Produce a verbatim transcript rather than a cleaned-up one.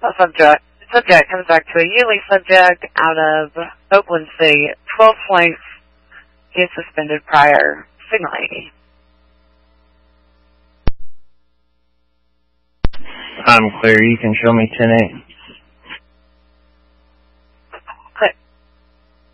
A subject, subject comes back to a yearly subject out of Oakland City. twelve points. He is suspended prior signaling. I'm clear. You can show me ten eight.